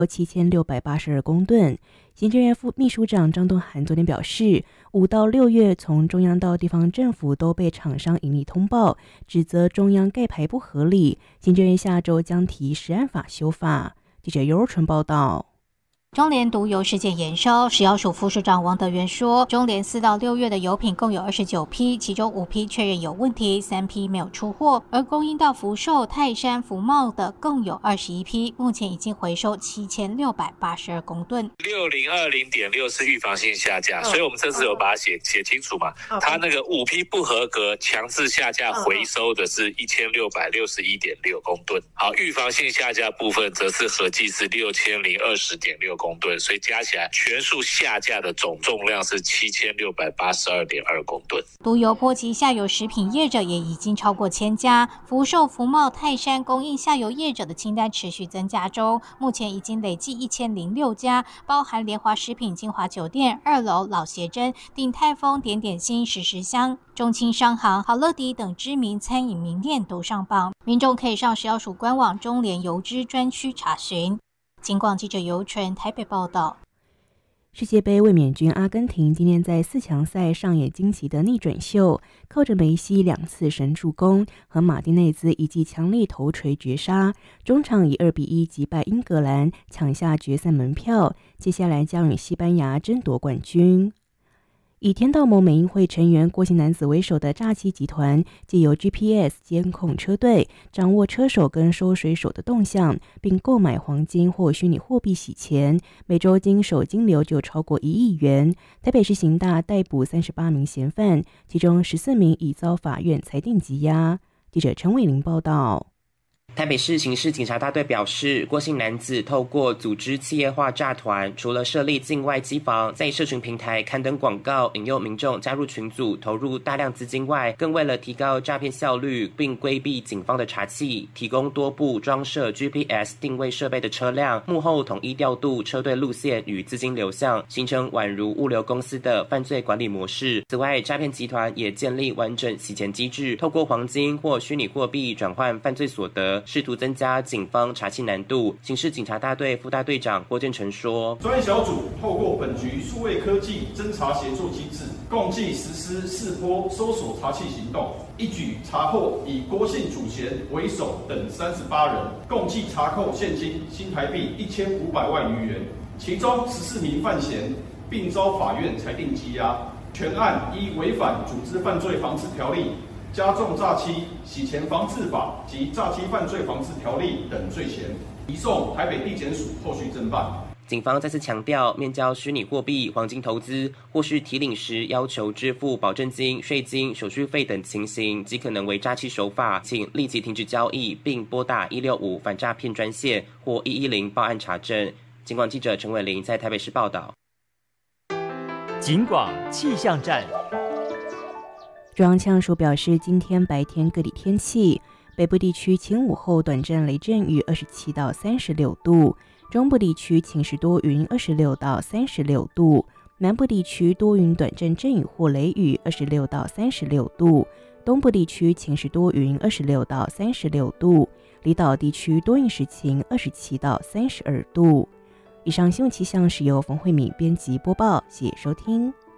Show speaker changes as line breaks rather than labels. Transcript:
7682公吨。行政院副秘书长张东涵昨天表示，5到6月从中央到地方政府都被厂商隐匿通报，指责中央盖牌不合理。行政院下周将提食安法修法。记者尤若纯报道。
中联毒油事件延烧，食药署副署长王德元说，中联4到6月的油品共有29批，其中5批确认有问题，3批没有出货，而供应到福寿、泰山、福茂的共有21批，目前已经回收7682公吨。
6020.6是预防性下架，所以我们这次有把它写清楚嘛。它那个5批不合格，强制下架回收的是1661.6公吨。好，预防性下架部分则是合计是6020.6公吨，所以加起来全数下架的总重量是7682.2公吨。
毒油波及下游食品业者也已经超过1000家，福寿、福茂、泰山供应下游业者的清单持续增加中，目前已经累计1006家，包含联华食品、金华酒店、2楼老协珍、鼎泰丰、点点心、时香、中清商行、好乐迪等知名餐饮名店都上榜，民众可以上食药署官网中联油脂专区查询。警广记者尤纯台北报道。
世界杯卫冕军阿根廷今天在4强赛上演惊奇的逆转秀，靠着梅西2次神助攻和马丁内兹一记强力头锤绝杀，中场以2-1击败英格兰，抢下决赛门票，接下来将与西班牙争夺冠军。以天道盟美英会成员郭姓男子为首的诈欺集团，借由 GPS 监控车队，掌握车手跟收水手的动向，并购买黄金或虚拟货币洗钱，每周经手金流就超过1亿元。台北市刑大逮捕38名嫌犯，其中14名已遭法院裁定羁押。记者陈伟玲报道。
台北市刑事警察大队表示，郭姓男子透过组织企业化诈团，除了设立境外机房，在社群平台刊登广告，引诱民众加入群组，投入大量资金外，更为了提高诈骗效率，并规避警方的查缉，提供多部装设 GPS 定位设备的车辆，幕后统一调度车队路线与资金流向，形成宛如物流公司的犯罪管理模式。此外，诈骗集团也建立完整洗钱机制，透过黄金或虚拟货币转换犯罪所得，试图增加警方查缉难度。刑事警察大队副大队长郭建成说，
专案小组透过本局数位科技侦查协作机制，共计实施4波搜索查缉行动，一举查获以郭姓主嫌为首等38人，共计查扣现金新台币1500万余元，其中14名犯嫌并遭法院裁定羁押。全案依违反组织犯罪防治条例、加重诈欺、洗钱防治法及诈欺犯罪防治条例等罪嫌，移送台北地检署后续侦办。
警方再次强调，面交虚拟货币、黄金投资或是提领时要求支付保证金、税金、手续费等情形，极可能为诈欺手法，请立即停止交易，并拨打165反诈骗专线或110报案查证。警广记者陈伟玲在台北市报道。
警广气象站。
中央气象署表示，今天白天各地天气，北部地区晴午后短暂雷阵雨27到36度，中部地区晴时多云26到36度，南部地区多云短暂阵雨或雷雨26到36度，东部地区晴时多云26到36度，离岛地区多云时晴27到32度。以上新闻气象是由冯慧敏编辑播报，谢谢收听。